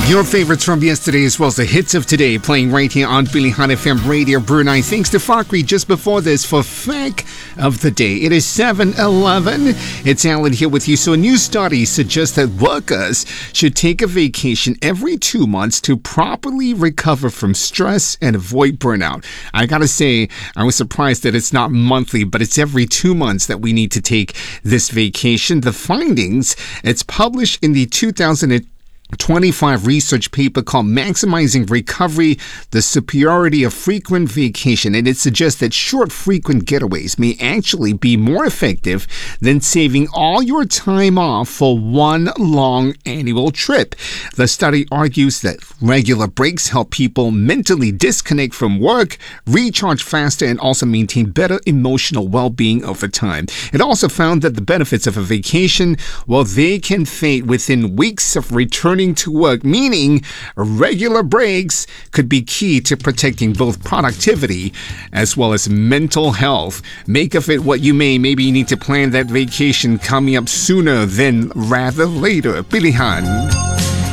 Your favorites from yesterday as well as the hits of today playing right here on Pilihan FM Radio Brunei. Thanks to Fakri just before this for Fact of the Day. It is 7:11. It's Alan here with you. So a new study suggests that workers should take a vacation every 2 months to properly recover from stress and avoid burnout. I gotta say, I was surprised that it's not monthly, but it's every 2 months that we need to take this vacation. The findings, it's published in the 2025 research paper called Maximizing Recovery, the Superiority of Frequent Vacation, and it suggests that short, frequent getaways may actually be more effective than saving all your time off for one long annual trip. The study argues that regular breaks help people mentally disconnect from work, recharge faster, and also maintain better emotional well-being over time. It also found that the benefits of a vacation, well, they can fade within weeks of returning to work, meaning regular breaks could be key to protecting both productivity as well as mental health. Make of it what you may. Maybe you need to plan that vacation coming up sooner than rather later. Pilihan.